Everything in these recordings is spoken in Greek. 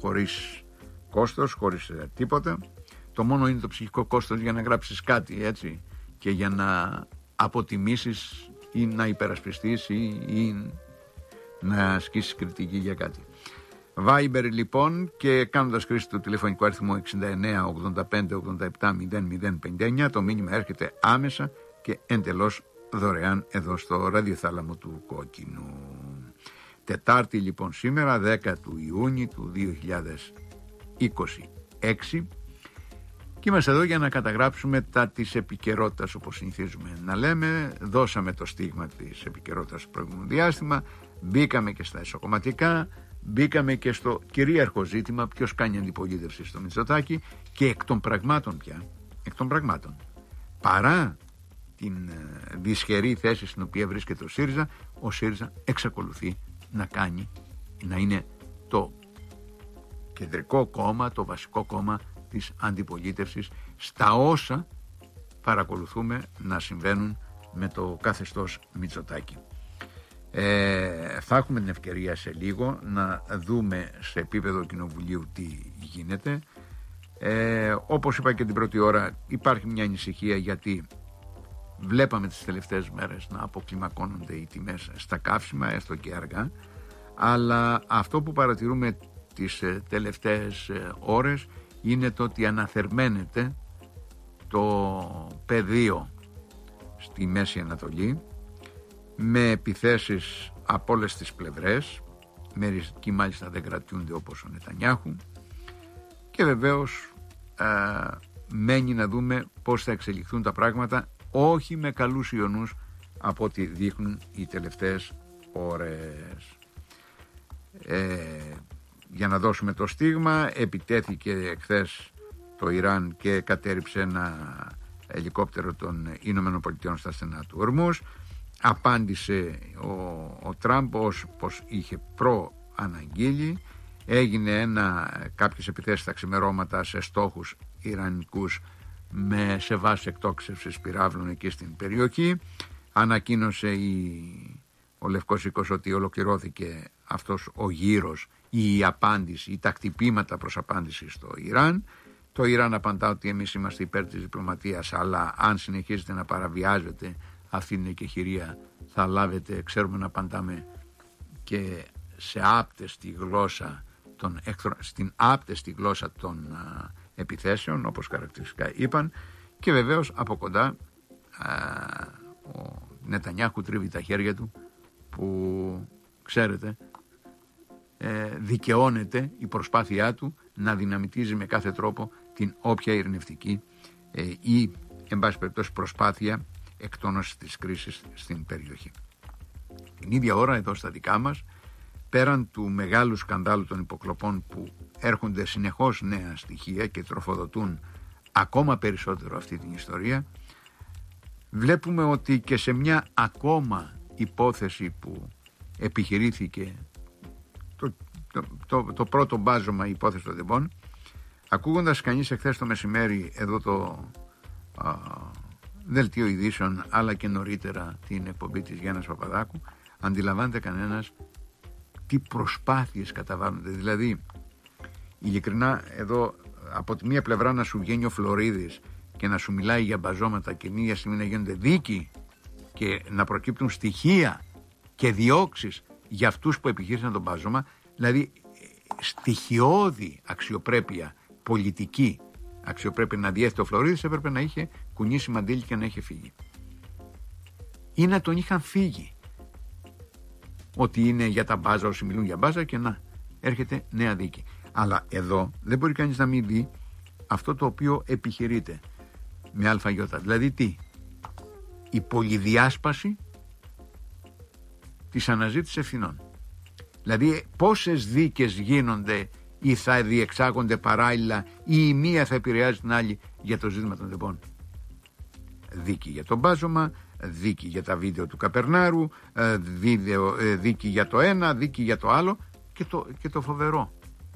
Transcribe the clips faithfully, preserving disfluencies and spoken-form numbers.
χωρίς κόστος, χωρίς ε, τίποτα. Το μόνο είναι το ψυχικό κόστος για να γράψεις κάτι, έτσι, και για να αποτιμήσεις ή να υπερασπιστείς ή, ή να ασκήσεις κριτική για κάτι. Viber λοιπόν, και κάνοντας χρήση του τηλεφωνικού αριθμού εξήντα εννέα ογδόντα πέντε ογδόντα επτά μηδέν μηδέν πενήντα εννέα, το μήνυμα έρχεται άμεσα και εντελώς δωρεάν εδώ στο ραδιοθάλαμο του Κόκκινου. Τετάρτη λοιπόν σήμερα, δέκα του Ιούνιου του δύο χιλιάδες είκοσι έξι, και είμαστε εδώ για να καταγράψουμε τα της επικαιρότητας, όπως συνηθίζουμε να λέμε. Δώσαμε το στίγμα της επικαιρότητας στο προηγούμενο διάστημα, μπήκαμε και στα εσωκομματικά, μπήκαμε και στο κυρίαρχο ζήτημα, ποιος κάνει αντιπολίτευση στο Μητσοτάκη, και εκ των πραγμάτων πια, εκ των πραγμάτων, παρά την δυσχερή θέση στην οποία βρίσκεται ο ΣΥΡΙΖΑ, ο ΣΥΡΙΖΑ εξακολουθεί να κάνει, να είναι το κεντρικό κόμμα, το βασικό κόμμα της αντιπολίτευσης στα όσα παρακολουθούμε να συμβαίνουν με το καθεστώς Μητσοτάκη. Ε, θα έχουμε την ευκαιρία σε λίγο να δούμε σε επίπεδο κοινοβουλίου τι γίνεται. Ε, όπως είπα και την πρώτη ώρα, υπάρχει μια ανησυχία, γιατί βλέπαμε τις τελευταίες μέρες να αποκλιμακώνονται οι τιμές στα καύσιμα, έστω και αργά, αλλά αυτό που παρατηρούμε τις τελευταίες ώρες είναι το ότι αναθερμαίνεται το πεδίο στη Μέση Ανατολή, με επιθέσεις από όλες τις πλευρές. Μερικοί μάλιστα δεν κρατιούνται, όπως ο Νετανιάχου, και βεβαίως α, μένει να δούμε πώς θα εξελιχθούν τα πράγματα, όχι με καλούς ιονούς από ό,τι δείχνουν οι τελευταίες ώρες. Ε, για να δώσουμε το στίγμα, επιτέθηκε εχθές το Ιράν και κατέριψε ένα ελικόπτερο των Ηνωμένων Πολιτειών στα στενά του Ορμούς. Απάντησε ο, ο Τραμπ ως πως είχε προαναγγείλει. Έγινε ένα, κάποιες επιθέσεις στα ξημερώματα σε στόχους ιρανικούς με σε βάση εκτόξευσης πυράβλων εκεί στην περιοχή. Ανακοίνωσε η, ο Λευκός Οίκος ότι ολοκληρώθηκε αυτός ο γύρος, η απάντηση, ή τα χτυπήματα προς απάντηση στο Ιράν. Το Ιράν απαντά ότι εμείς είμαστε υπέρ της διπλωματίας, αλλά αν συνεχίζετε να παραβιάζετε αυτή την εκεχηρία, θα λάβετε, ξέρουμε να απαντάμε και σε άπτεστη γλώσσα των, στην άπτεστη γλώσσα των α, επιθέσεων, όπως χαρακτηριστικά είπαν. Και βεβαίως από κοντά α, ο Νετανιάχου τρίβει τα χέρια του, που ξέρετε ε, δικαιώνεται η προσπάθειά του να δυναμητίζει με κάθε τρόπο την όποια ειρηνευτική ε, ή εν πάση περιπτώσει προσπάθεια εκτόνωσης της κρίσης στην περιοχή. Την ίδια ώρα εδώ στα δικά μας, πέραν του μεγάλου σκανδάλου των υποκλοπών που έρχονται συνεχώς νέα στοιχεία και τροφοδοτούν ακόμα περισσότερο αυτή την ιστορία, βλέπουμε ότι και σε μια ακόμα υπόθεση που επιχειρήθηκε, το, το, το, το πρώτο μπάζωμα, η υπόθεση των Δεμπών, ακούγοντας κανείς εχθές το μεσημέρι εδώ το α, δελτίο ειδήσεων, αλλά και νωρίτερα την εκπομπή της Γιάννας Παπαδάκου, αντιλαμβάνεται κανένας τι προσπάθειες καταβάλλονται. Δηλαδή, ειλικρινά, εδώ από τη μία πλευρά να σου βγαίνει ο Φλωρίδης και να σου μιλάει για μπαζώματα και την ίδια στιγμή να γίνονται δίκοι και να προκύπτουν στοιχεία και διώξεις για αυτούς που επιχείρησαν τον μπάζωμα, δηλαδή στοιχειώδη αξιοπρέπεια πολιτική, αξιοπρέπεια να διέθετε ο Φλωρίδης, έπρεπε να είχε κουνήσει μαντήλι και να είχε φύγει, ή να τον είχαν φύγει ότι είναι για τα μπάζα όσοι μιλούν για μπάζα, και να έρχεται νέα δίκη. Αλλά εδώ δεν μπορεί κανείς να μην δει αυτό το οποίο επιχειρείται με αλφαγιώτα. Δηλαδή τι? Η πολυδιάσπαση της αναζήτησης ευθυνών. Δηλαδή πόσες δίκες γίνονται ή θα διεξάγονται παράλληλα, ή η μία θα επηρεάζει την άλλη για το ζήτημα των Δεμπών. Δίκη για το μπάζωμα, δίκη για τα βίντεο του Καπερνάρου, βίντεο, δίκη για το ένα, δίκη για το άλλο, και το, και το φοβερό.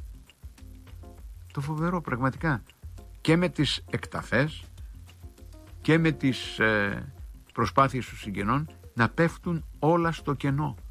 Το φοβερό πραγματικά. Και με τις εκταφές και με τις ε, προσπάθειες των συγγενών να πέφτουν όλα στο κενό.